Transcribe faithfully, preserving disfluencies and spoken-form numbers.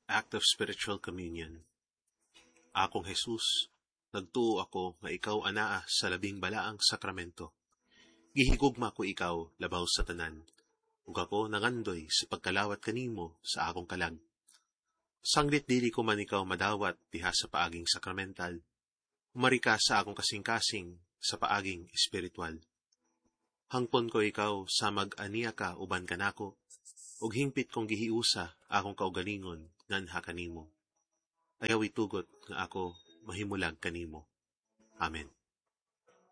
Act of Spiritual Communion. Akong Jesus, nagtuo ako nga ikaw anaa sa labing balaang sakramento. Gihigugma ko ikaw labaw sa tanan, ug ako nangandoy sa pagkalawat kanimo sa akong kalag. Sanglit dili ko man ikaw madawat diha sa paaging sakramental, humari ka sa akong kasing-kasing sa paaging espiritual. Hangpon ko ikaw sa mag-aniya ka uban kanako, ug hingpit kong gihiusa akong kaugalingon nganha kanimo. Ayaw itugot nga ako mahimulag kanimo. Amen.